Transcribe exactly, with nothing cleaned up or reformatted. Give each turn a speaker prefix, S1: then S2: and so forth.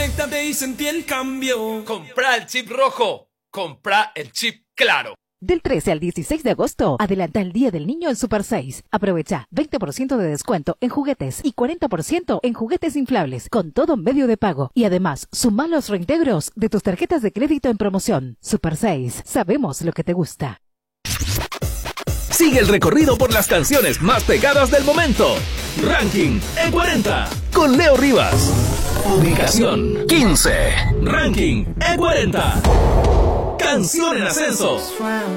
S1: conéctate y sentí el cambio.
S2: Compra el chip rojo. Compra el chip claro.
S3: Del trece al dieciséis de agosto, adelanta el Día del Niño en Super seis. Aprovecha veinte por ciento de descuento en juguetes y cuarenta por ciento en juguetes inflables, con todo medio de pago. Y además, suma los reintegros de tus tarjetas de crédito en promoción. Super seis, sabemos lo que te gusta.
S4: Sigue el recorrido por las canciones más pegadas del momento. Ranking E cuarenta con Leo Rivas. Ubicación quince. Ranking E cuarenta. Canción en ascenso.